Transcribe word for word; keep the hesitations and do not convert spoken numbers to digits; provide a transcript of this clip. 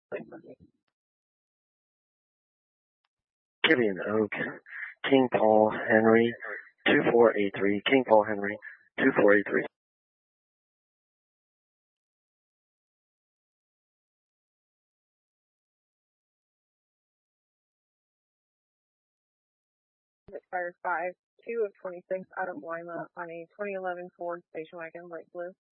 Gideon Oak, King Paul Henry, two four eight three, King Paul Henry, two four eight three. Expires five two of twenty-six out of Lima on a twenty eleven Ford station wagon, light blue.